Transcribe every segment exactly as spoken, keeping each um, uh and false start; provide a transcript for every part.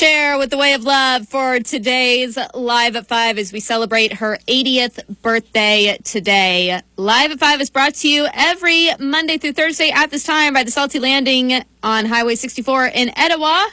Cher with The Way of Love for today's Live at five as we celebrate her eightieth birthday today. Live at five is brought to you every Monday through Thursday at this time by the Salty Landing on Highway sixty-four in Etowah.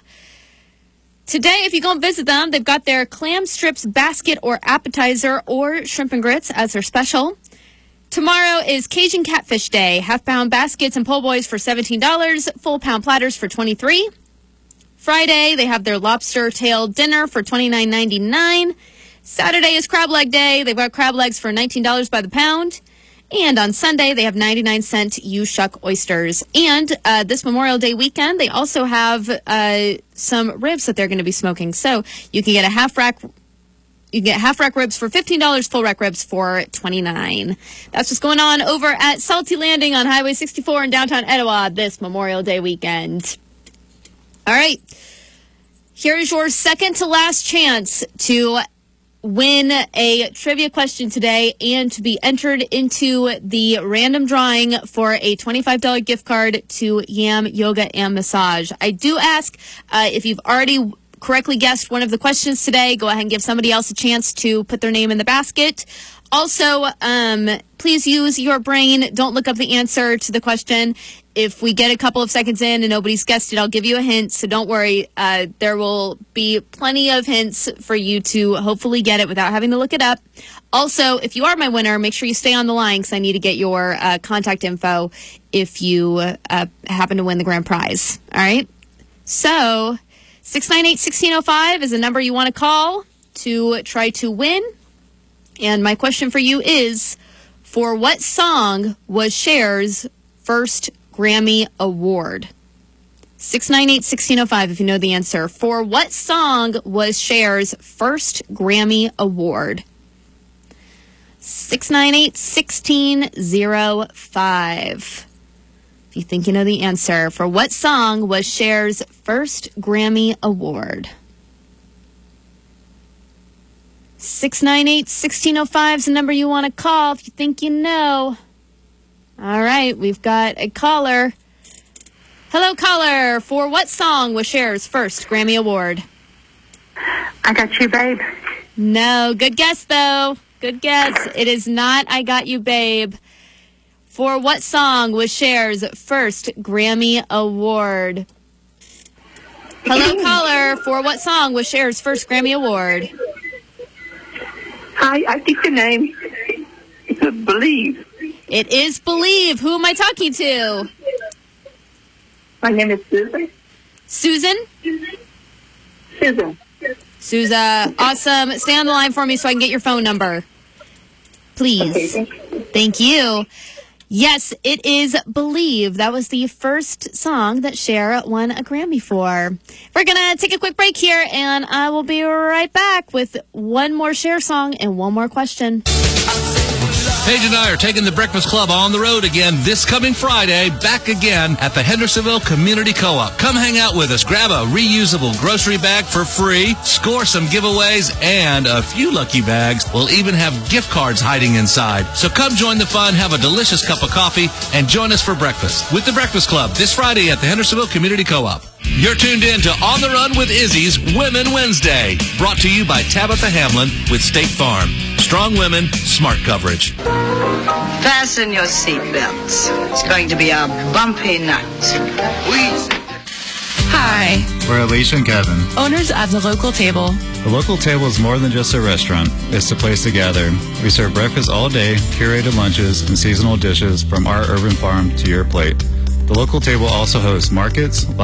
Today, if you go and visit them, they've got their clam strips basket or appetizer or shrimp and grits as their special. Tomorrow is Cajun Catfish Day. Half-pound baskets and po' boys for seventeen dollars, full-pound platters for twenty-three dollars. Friday, they have their lobster tail dinner for twenty-nine ninety-nine. Saturday is crab leg day. They've got crab legs for nineteen dollars by the pound. And on Sunday, they have ninety-nine cent U-Shuck oysters. And uh, this Memorial Day weekend, they also have uh, some ribs that they're going to be smoking. So you can get a half rack. You can get half rack ribs for fifteen dollars, full rack ribs for twenty-nine dollars. That's what's going on over at Salty Landing on Highway sixty-four in downtown Etowah this Memorial Day weekend. All right, here's your second to last chance to win a trivia question today and to be entered into the random drawing for a twenty-five dollars gift card to Yam Yoga and Massage. I do ask uh, if you've already correctly guessed one of the questions today, go ahead and give somebody else a chance to put their name in the basket. Also, um, please use your brain. Don't look up the answer to the question. If we get a couple of seconds in and nobody's guessed it, I'll give you a hint. So don't worry. Uh, there will be plenty of hints for you to hopefully get it without having to look it up. Also, if you are my winner, make sure you stay on the line because I need to get your uh, contact info if you uh, happen to win the grand prize. All right? So six nine eight, one six zero five is the number you want to call to try to win. And my question for you is, for what song was Cher's first Grammy Award? six nine eight, one six zero five if you know the answer. For what song was Cher's first Grammy Award? six nine eight, one six zero five. If you think you know the answer. For what song was Cher's first Grammy Award? six nine eight, one six zero five is the number you want to call if you think you know. All right, we've got a caller. Hello, caller. For what song was Cher's first Grammy Award? I Got You, Babe. No, good guess, though. Good guess. It is not I Got You, Babe. For what song was Cher's first Grammy Award? Hello, caller. For what song was Cher's first Grammy Award? Hi, I think the name is Believe. It is Believe. Who am I talking to? My name is Susan. Susan? Susan. Susan, awesome. Stay on the line for me so I can get your phone number. Please. Okay, thank you. Thank you. Yes, it is Believe. That was the first song that Cher won a Grammy for. We're going to take a quick break here, and I will be right back with one more Cher song and one more question. Paige and I are taking the Breakfast Club on the road again this coming Friday, back again at the Hendersonville Community Co-op. Come hang out with us, grab a reusable grocery bag for free, score some giveaways, and a few lucky bags will even have gift cards hiding inside. So come join the fun, have a delicious cup of coffee, and join us for breakfast with the Breakfast Club this Friday at the Hendersonville Community Co-op. You're tuned in to On the Run with Izzy's Women Wednesday, brought to you by Tabitha Hamlin with State Farm. Strong women, smart coverage. Fasten your seatbelts. It's going to be a bumpy night. Hi. We're Alicia and Kevin, Owners of The Local Table. The Local Table is more than just a restaurant. It's a place to gather. We serve breakfast all day, curated lunches, and seasonal dishes from our urban farm to your plate. The Local Table also hosts markets,